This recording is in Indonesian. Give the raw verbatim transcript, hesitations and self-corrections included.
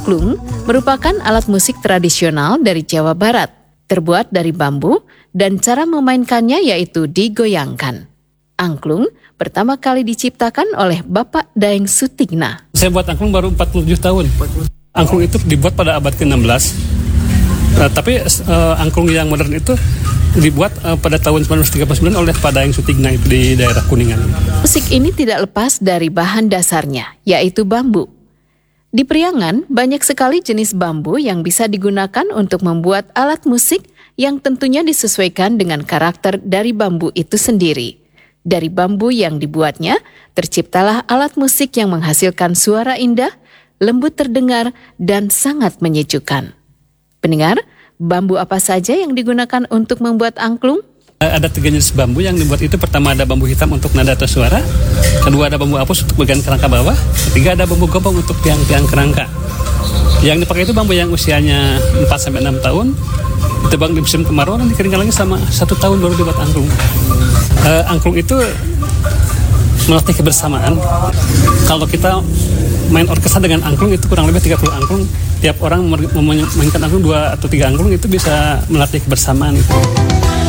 Angklung merupakan alat musik tradisional dari Jawa Barat, terbuat dari bambu dan cara memainkannya yaitu digoyangkan. Angklung pertama kali diciptakan oleh Bapak Daeng Sutigna. Saya buat angklung baru empat puluh tujuh tahun. Angklung itu dibuat pada abad ke enam belas. Nah, tapi uh, angklung yang modern itu dibuat uh, pada tahun sembilan belas tiga puluh sembilan oleh Pak Daeng Sutigna itu di daerah Kuningan. Musik ini tidak lepas dari bahan dasarnya, yaitu bambu. Di Priangan, banyak sekali jenis bambu yang bisa digunakan untuk membuat alat musik yang tentunya disesuaikan dengan karakter dari bambu itu sendiri. Dari bambu yang dibuatnya, terciptalah alat musik yang menghasilkan suara indah, lembut terdengar, dan sangat menyejukkan. Pendengar, bambu apa saja yang digunakan untuk membuat angklung? Ada tiga jenis bambu yang dibuat itu. Pertama ada bambu hitam untuk nada atau suara. Kedua ada bambu apus untuk bagian kerangka bawah. Ketiga ada bambu gopong untuk tiang-tiang kerangka. Yang dipakai itu bambu yang usianya empat sampai enam tahun. Ditebang di musim kemarau dan dikeringkan lagi sama satu tahun baru dibuat angklung. Uh, angklung itu melatih kebersamaan. Kalau kita main orkestra dengan angklung itu kurang lebih tiga puluh angklung. Tiap orang memainkan angklung dua atau tiga angklung itu bisa melatih kebersamaan itu.